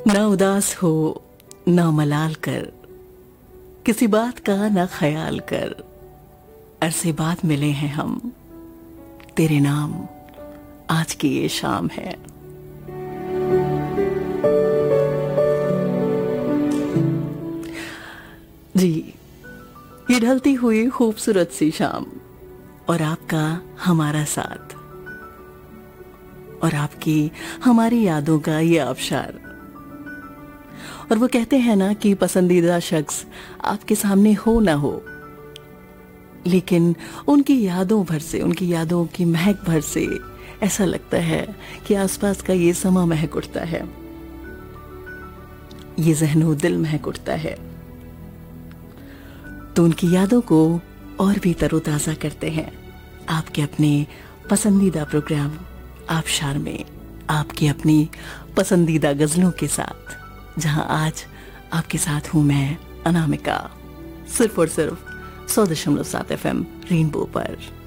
ना उदास हो ना मलाल कर, किसी बात का ना ख्याल कर, अरसे बाद मिले हैं हम, तेरे नाम आज की ये शाम है। जी, ये ढलती हुई खूबसूरत सी शाम और आपका हमारा साथ और आपकी हमारी यादों का ये आबशार। और वो कहते हैं ना कि पसंदीदा शख्स आपके सामने हो ना हो, लेकिन उनकी यादों भर से, उनकी यादों की महक भर से ऐसा लगता है कि आसपास का ये समा महक उठता है, ये ज़हनो दिल महक उठता है। तो उनकी यादों को और भी तरोताज़ा करते हैं आपके अपने पसंदीदा प्रोग्राम आबशार में, आपकी अपनी पसंदीदा गज़लों के साथ, जहां आज आपके साथ हूं मैं अनामिका, सिर्फ और सिर्फ 100.7 FM रेनबो पर।